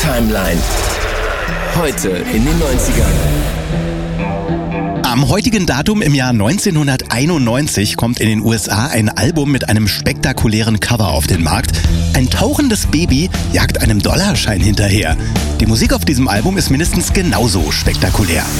Timeline. Heute in den 90ern. Am heutigen Datum im Jahr 1991 kommt in den USA ein Album mit einem spektakulären Cover auf den Markt. Ein tauchendes Baby jagt einem Dollarschein hinterher. Die Musik auf diesem Album ist mindestens genauso spektakulär.